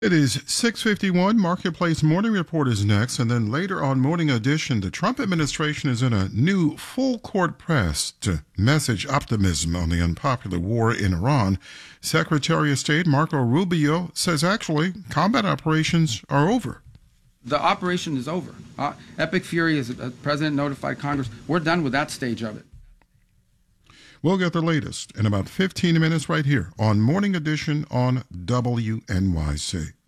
It is 6:51. Marketplace Morning Report is next, and then later on Morning Edition, the Trump administration is in a new full-court press to message optimism on the unpopular war in Iran. Secretary of State Marco Rubio says actually combat operations are over. The operation is over. Epic Fury, as the president notified Congress, we're done with that stage of it. We'll get the latest in about 15 minutes right here on Morning Edition on WNYC.